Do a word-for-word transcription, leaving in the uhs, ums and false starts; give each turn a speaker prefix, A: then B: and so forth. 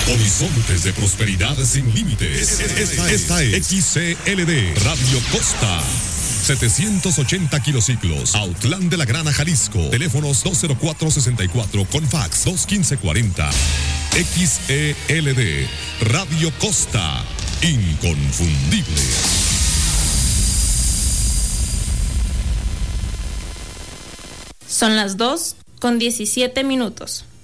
A: Horizontes de prosperidad sin límites. Esta, esta es X C L D Radio Costa. setecientos ochenta kilociclos, Autlán de la Grana, Jalisco. Teléfonos dos cero cuatro sesenta y cuatro con fax dos uno cinco cuarenta. X E L D Radio Costa. Inconfundible.
B: Son las dos con diecisiete minutos.